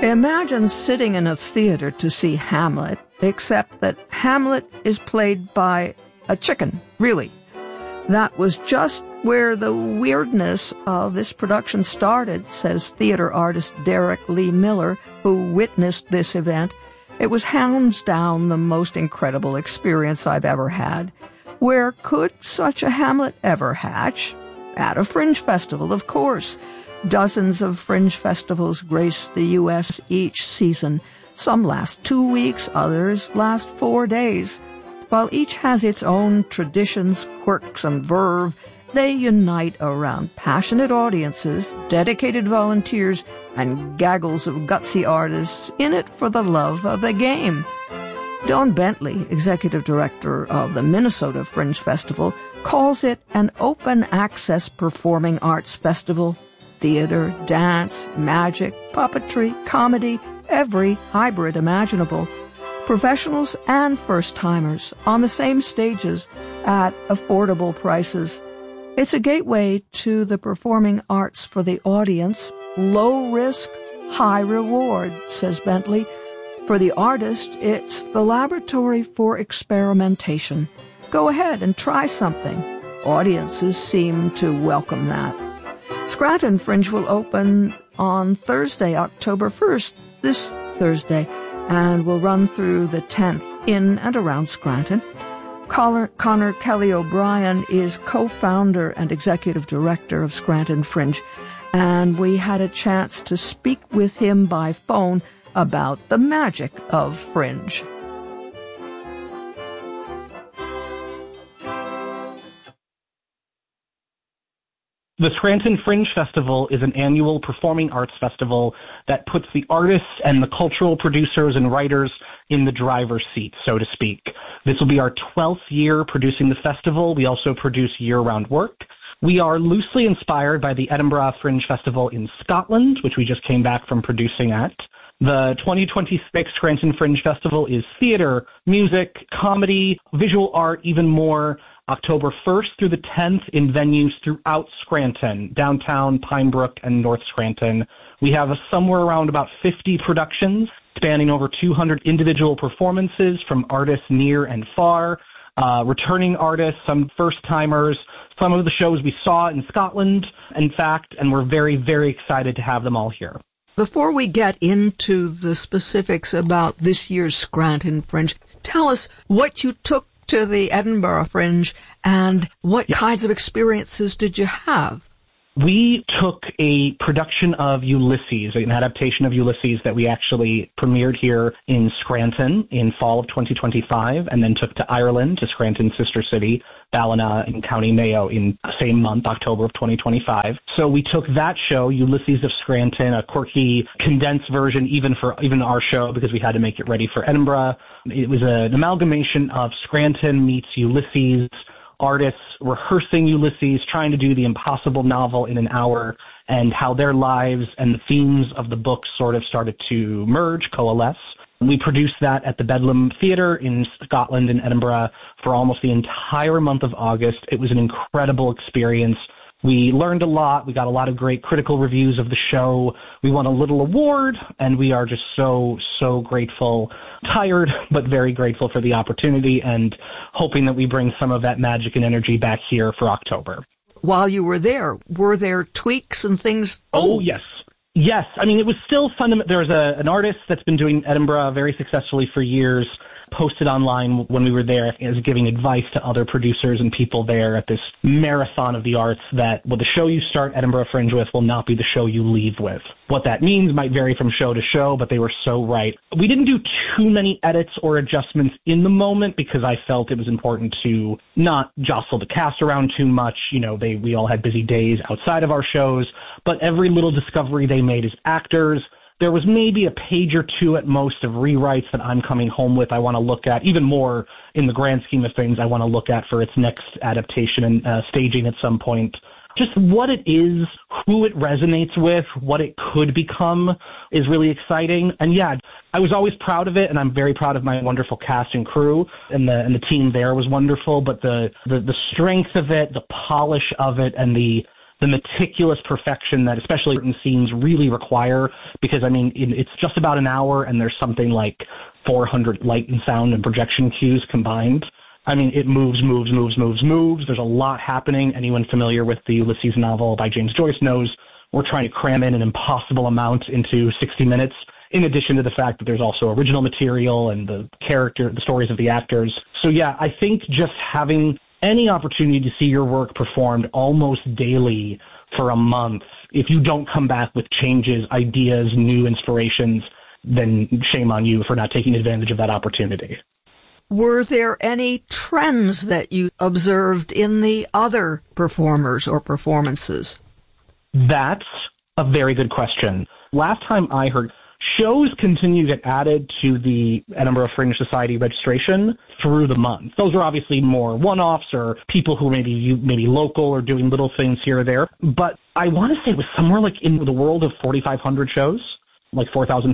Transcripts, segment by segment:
Imagine sitting in a theater to see Hamlet, except that Hamlet is played by a chicken, really. That was just where the weirdness of this production started, says theater artist Derek Lee Miller, who witnessed this event. It was hands down the most incredible experience I've ever had. Where could such a Hamlet ever hatch? At a fringe festival, of course. Dozens of fringe festivals grace the U.S. each season. Some last 2 weeks, others last 4 days. While each has its own traditions, quirks, and verve, they unite around passionate audiences, dedicated volunteers, and gaggles of gutsy artists in it for the love of the game. Don Bentley, executive director of the Minnesota Fringe Festival, calls it an open-access performing arts festival. Theater, dance, magic, puppetry, comedy, every hybrid imaginable. Professionals and first-timers on the same stages at affordable prices. It's a gateway to the performing arts for the audience. Low risk, high reward, says Bentley. For the artist, it's the laboratory for experimentation. Go ahead and try something. Audiences seem to welcome that. Scranton Fringe will open on Thursday, October 1st, this Thursday, and will run through the 10th in and around Scranton. Connor Kelly O'Brien is co-founder and executive director of Scranton Fringe, and we had a chance to speak with him by phone about the magic of Fringe. The Scranton Fringe Festival is an annual performing arts festival that puts the artists and the cultural producers and writers in the driver's seat, so to speak. This will be our 12th year producing the festival. We also produce year-round work. We are loosely inspired by the Edinburgh Fringe Festival in Scotland, which we just came back from producing at. The 2026 Scranton Fringe Festival is theater, music, comedy, visual art, even more. October 1st through the 10th in venues throughout Scranton, downtown, Pine Brook, and North Scranton. We have somewhere around about 50 productions spanning over 200 individual performances from artists near and far, returning artists, some first-timers, some of the shows we saw in Scotland, in fact, and we're very, very excited to have them all here. Before we get into the specifics about this year's Scranton Fringe, tell us what you took to the Edinburgh Fringe and what kinds of experiences did you have? We took a production of Ulysses, an adaptation of Ulysses that we actually premiered here in Scranton in fall of 2025, and then took to Ireland, to Scranton's sister city, Ballina in County Mayo, in the same month, October of 2025. So we took that show, Ulysses of Scranton, a quirky, condensed version even our show, because we had to make it ready for Edinburgh. It was an amalgamation of Scranton meets Ulysses, artists rehearsing Ulysses, trying to do the impossible novel in an hour, and how their lives and the themes of the book sort of started to merge, coalesce. We produced that at the Bedlam Theatre in Scotland and Edinburgh for almost the entire month of August. It was an incredible experience. We learned a lot. We got a lot of great critical reviews of the show. We won a little award, and we are just so, so grateful. Tired, but very grateful for the opportunity, and hoping that we bring some of that magic and energy back here for October. While you were there, were there tweaks and things? Oh, yes. Yes. I mean, it was still fundamental. There's an artist that's been doing Edinburgh very successfully for years, posted online when we were there as giving advice to other producers and people there at this marathon of the arts that, well, the show you start Edinburgh Fringe with will not be the show you leave with. What that means might vary from show to show, but they were so right. We didn't do too many edits or adjustments in the moment because I felt it was important to not jostle the cast around too much. You know, we all had busy days outside of our shows, but every little discovery they made as actors. There was maybe a page or two at most of rewrites that I'm coming home with. I want to look at even more in the grand scheme of things. I want to look at for its next adaptation and staging at some point. Just what it is, who it resonates with, what it could become is really exciting. And yeah, I was always proud of it, and I'm very proud of my wonderful cast and crew, and the team there was wonderful. But the strength of it, the polish of it, and the the meticulous perfection that especially certain scenes really require, because, I mean, it's just about an hour and there's something like 400 light and sound and projection cues combined. I mean, it moves. There's a lot happening. Anyone familiar with the Ulysses novel by James Joyce knows we're trying to cram in an impossible amount into 60 minutes, in addition to the fact that there's also original material and the stories of the actors. So yeah, I think just having any opportunity to see your work performed almost daily for a month, if you don't come back with changes, ideas, new inspirations, then shame on you for not taking advantage of that opportunity. Were there any trends that you observed in the other performers or performances? That's a very good question. Last time I heard, shows continue to get added to the Edinburgh Fringe Society registration through the month. Those are obviously more one-offs or people who maybe local or doing little things here or there. But I want to say it was somewhere like in the world of 4,500 shows, like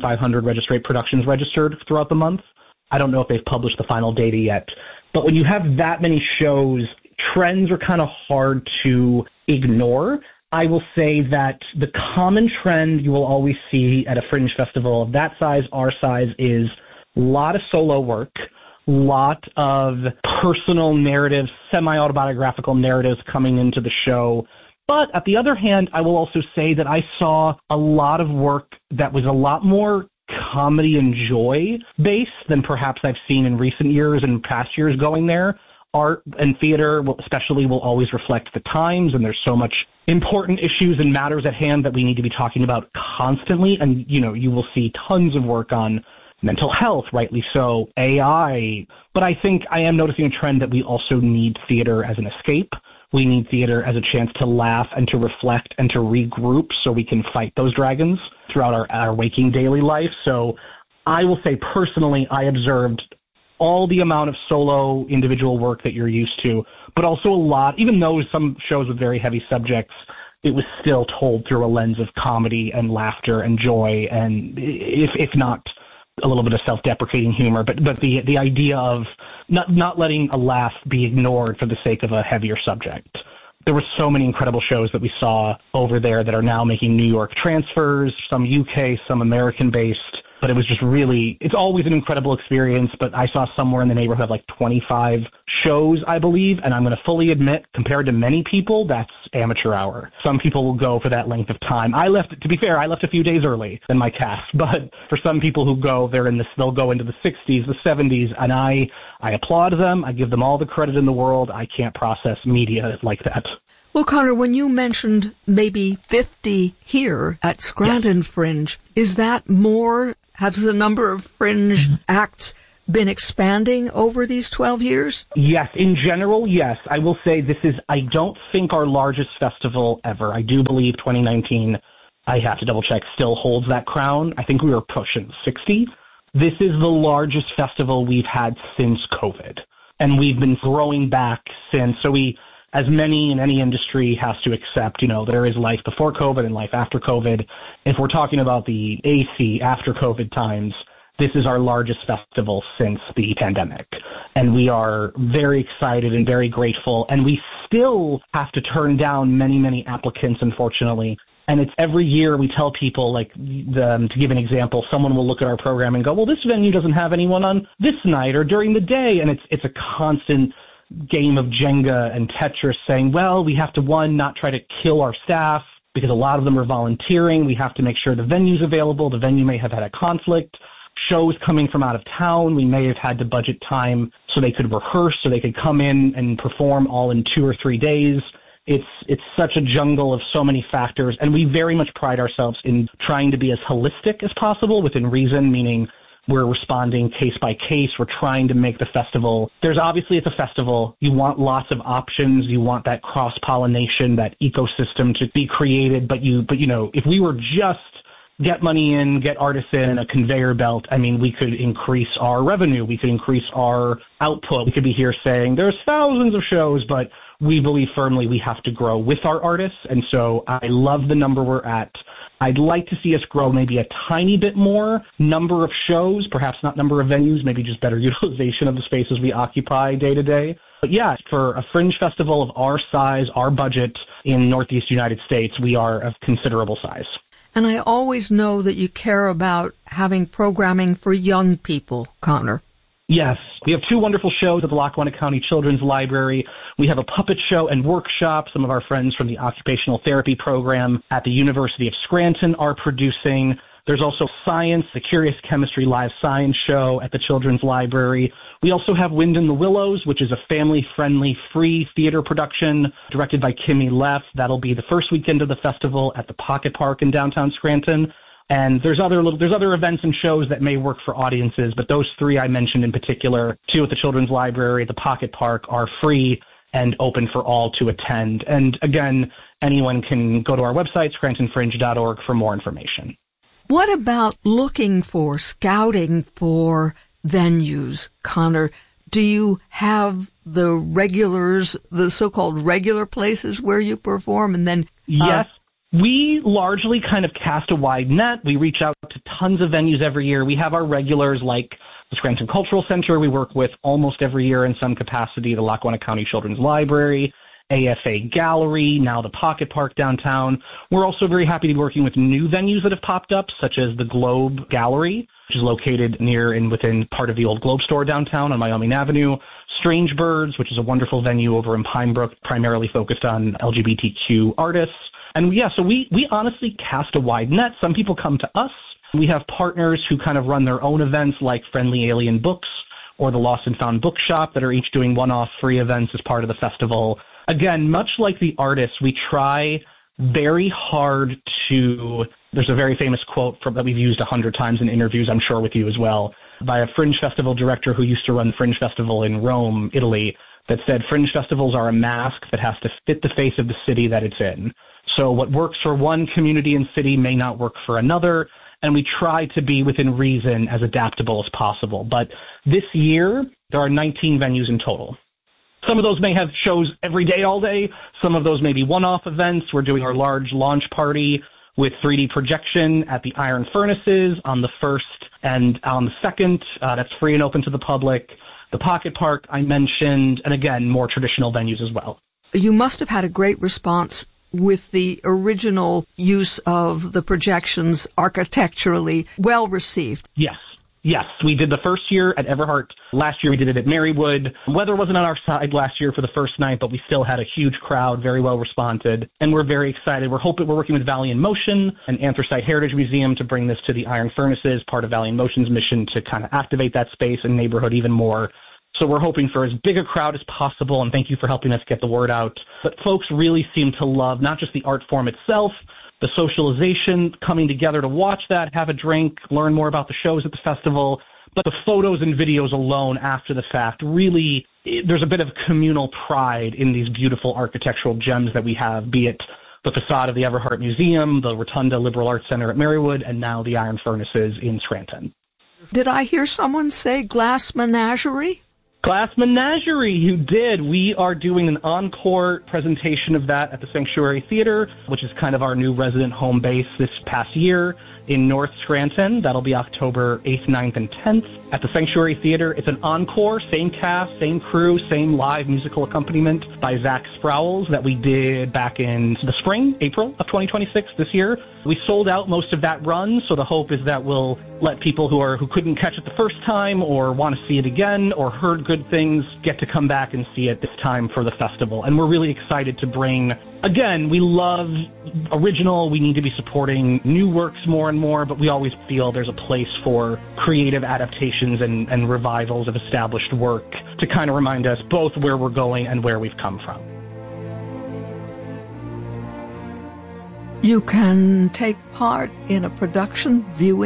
4,500 productions registered throughout the month. I don't know if they've published the final data yet. But when you have that many shows, trends are kind of hard to ignore. I will say that the common trend you will always see at a Fringe festival of that size, our size, is a lot of solo work, a lot of personal narratives, semi-autobiographical narratives coming into the show. But at the other hand, I will also say that I saw a lot of work that was a lot more comedy and joy based than perhaps I've seen in recent years and past years going there. Art and theater especially will always reflect the times, and there's so much important issues and matters at hand that we need to be talking about constantly. And, you will see tons of work on mental health, rightly so, AI. But I think I am noticing a trend that we also need theater as an escape. We need theater as a chance to laugh and to reflect and to regroup so we can fight those dragons throughout our waking daily life. So I will say personally, I observed all the amount of solo individual work that you're used to, but also a lot, even though some shows with very heavy subjects, it was still told through a lens of comedy and laughter and joy, and if not a little bit of self-deprecating humor, but the idea of not letting a laugh be ignored for the sake of a heavier subject. There were so many incredible shows that we saw over there that are now making New York transfers, some UK, some American-based. But it was just really, it's always an incredible experience, but I saw somewhere in the neighborhood of like 25 shows, I believe, and I'm going to fully admit, compared to many people, that's amateur hour. Some people will go for that length of time. To be fair, I left a few days early than my cast, but for some people who go, they'll go into the 60s, the 70s, and I applaud them. I give them all the credit in the world. I can't process media like that. Well, Connor, when you mentioned maybe 50 here at Scranton Fringe, is that more? Has the number of Fringe acts been expanding over these 12 years? Yes, in general, yes. I will say I don't think our largest festival ever. I do believe 2019, I have to double check, still holds that crown. I think we were pushing 60. This is the largest festival we've had since COVID. And we've been growing back since. So as many in any industry has to accept, there is life before COVID and life after COVID. If we're talking about the AC after COVID times, this is our largest festival since the pandemic. And we are very excited and very grateful. And we still have to turn down many, many applicants, unfortunately. And it's every year we tell people, to give an example, someone will look at our program and go, well, this venue doesn't have anyone on this night or during the day. And it's a constant game of Jenga and Tetris saying, well, we have to, not try to kill our staff because a lot of them are volunteering. We have to make sure the venue's available. The venue may have had a conflict. Shows coming from out of town, we may have had to budget time so they could rehearse, so they could come in and perform all in 2 or 3 days. It's such a jungle of so many factors, and we very much pride ourselves in trying to be as holistic as possible within reason, meaning we're responding case by case. We're trying to make the festival. It's a festival. You want lots of options. You want that cross-pollination, that ecosystem to be created. But if we were just get money in, get artists in, a conveyor belt, we could increase our revenue. We could increase our output. We could be here saying there's thousands of shows, but we believe firmly we have to grow with our artists. And so I love the number we're at. I'd like to see us grow maybe a tiny bit more number of shows, perhaps not number of venues, maybe just better utilization of the spaces we occupy day to day. But yeah, for a Fringe festival of our size, our budget in Northeast United States, we are of considerable size. And I always know that you care about having programming for young people, Connor. Yes, we have 2 wonderful shows at the Lackawanna County Children's Library. We have a puppet show and workshop. Some of our friends from the occupational therapy program at the University of Scranton are producing. There's also Science, the Curious Chemistry Live Science Show at the Children's Library. We also have Wind in the Willows, which is a family-friendly, free theater production directed by Kimmy Leff. That'll be the first weekend of the festival at the Pocket Park in downtown Scranton. And there's other events and shows that may work for audiences, but those 3 I mentioned in particular, 2 at the Children's Library, the Pocket Park, are free and open for all to attend. And again, anyone can go to our website, scrantonfringe.org, for more information. What about scouting for venues, Connor? Do you have the regulars, the so-called regular places where you perform, and then... Yes. We largely kind of cast a wide net. We reach out to tons of venues every year. We have our regulars like the Scranton Cultural Center we work with almost every year in some capacity, the Lackawanna County Children's Library, AFA Gallery, now the Pocket Park downtown. We're also very happy to be working with new venues that have popped up, such as the Globe Gallery, which is located near and within part of the old Globe store downtown on Wyoming Avenue, Strange Birds, which is a wonderful venue over in Pine Brook, primarily focused on LGBTQ artists. And so we honestly cast a wide net. Some people come to us. We have partners who kind of run their own events like Friendly Alien Books or the Lost and Found Bookshop that are each doing one-off free events as part of the festival. Again, much like the artists, we try very hard to, there's a very famous quote that we've used 100 times in interviews, I'm sure with you as well, by a Fringe Festival director who used to run Fringe Festival in Rome, Italy, that said Fringe Festivals are a mask that has to fit the face of the city that it's in. So what works for one community and city may not work for another, and we try to be within reason as adaptable as possible. But this year, there are 19 venues in total. Some of those may have shows every day, all day. Some of those may be one-off events. We're doing our large launch party with 3D projection at the Iron Furnaces on the 1st and on the 2nd. That's free and open to the public. The Pocket Park I mentioned, and again, more traditional venues as well. You must have had a great response with the original use of the projections architecturally well received. Yes, we did the first year at Everhart. Last year we did it at Marywood. Weather wasn't on our side last year for the first night, but we still had a huge crowd, very well responded, and we're very excited. We're working with Valley in Motion and Anthracite Heritage Museum to bring this to the Iron Furnaces, part of Valley in Motion's mission to kind of activate that space and neighborhood even more. So we're hoping for as big a crowd as possible, and thank you for helping us get the word out. But folks really seem to love not just the art form itself, the socialization, coming together to watch that, have a drink, learn more about the shows at the festival, but the photos and videos alone after the fact, really, there's a bit of communal pride in these beautiful architectural gems that we have, be it the facade of the Everhart Museum, the Rotunda Liberal Arts Center at Marywood, and now the Iron Furnaces in Scranton. Did I hear someone say Glass Menagerie? Glass Menagerie, you did. We are doing an encore presentation of that at the Sanctuary Theater, which is kind of our new resident home base this past year in North Scranton. That'll be October 8th, 9th, and 10th at the Sanctuary Theater. It's an encore, same cast, same crew, same live musical accompaniment by Zach Sprowls that we did back in the spring, April of 2026 this year. We sold out most of that run, so the hope is that we'll let people who couldn't catch it the first time or want to see it again or heard good things get to come back and see it this time for the festival. And we're really excited to bring, again, we love original. We need to be supporting new works more and more, but we always feel there's a place for creative adaptations and revivals of established work to kind of remind us both where we're going and where we've come from. You can take part in a production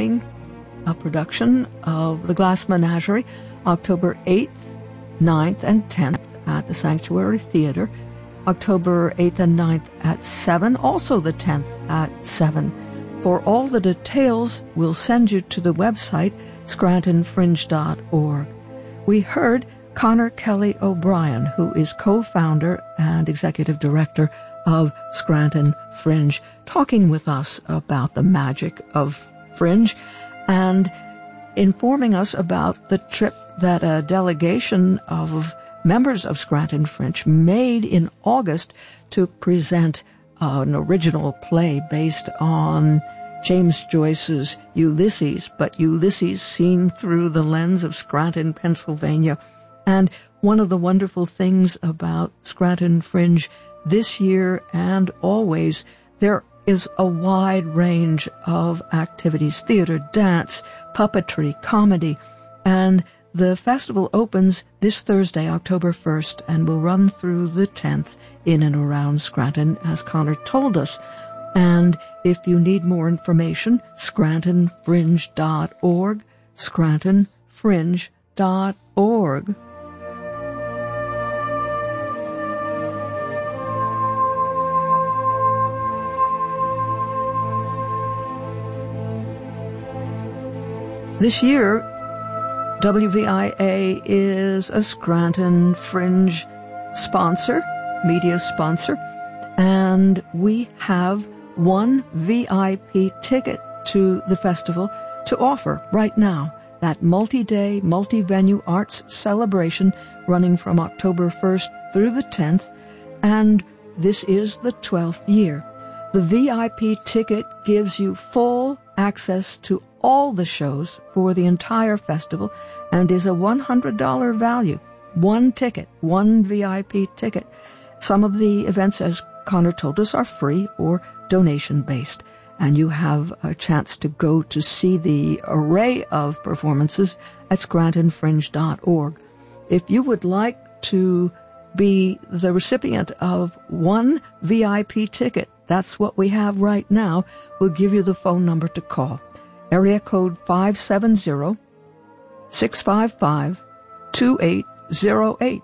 of The Glass Menagerie, October 8th, 9th, and 10th at the Sanctuary Theater, October 8th and 9th at 7, also the 10th at 7. For all the details, we'll send you to the website, scrantonfringe.org. We heard Connor Kelly O'Brien, who is co-founder and executive director of Scranton Fringe, talking with us about the magic of Fringe and informing us about the trip that a delegation of members of Scranton Fringe made in August to present an original play based on James Joyce's Ulysses, but Ulysses seen through the lens of Scranton, Pennsylvania. And one of the wonderful things about Scranton Fringe this year and always, there is a wide range of activities: theater, dance, puppetry, comedy. And the festival opens this Thursday, October 1st, and will run through the 10th in and around Scranton, as Connor told us. And if you need more information, scrantonfringe.org, scrantonfringe.org. This year, WVIA is a Scranton Fringe sponsor, media sponsor, and we have one VIP ticket to the festival to offer right now. That multi-day, multi-venue arts celebration running from October 1st through the 10th, and this is the 12th year. The VIP ticket gives you full access to all the shows for the entire festival and is a $100 value. One ticket, one VIP ticket. Some of the events, as Connor told us, are free or donation-based, and you have a chance to go to see the array of performances at scrantonfringe.org. If you would like to be the recipient of one VIP ticket, that's what we have right now, we'll give you the phone number to call. Area code 570-655-2808,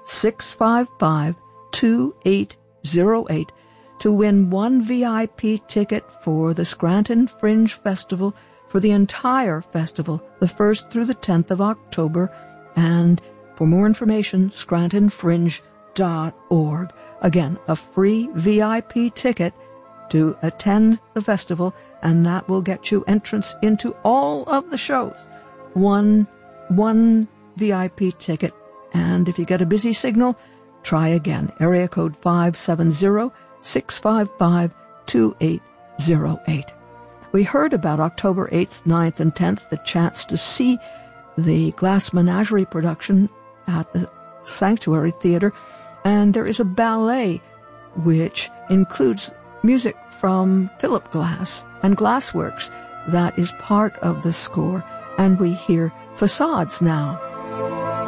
655-2808, to win one VIP ticket for the Scranton Fringe Festival for the entire festival, the 1st through the 10th of October. And for more information, scrantonfringe.org. Again, a free VIP ticket to attend the festival, and that will get you entrance into all of the shows. One VIP ticket. And if you get a busy signal, try again. Area code 570-655-2808. We heard about October 8th, 9th, and 10th, the chance to see the Glass Menagerie production at the Sanctuary Theater. And there is a ballet which includes music from Philip Glass and Glassworks that is part of the score. And we hear Facades now.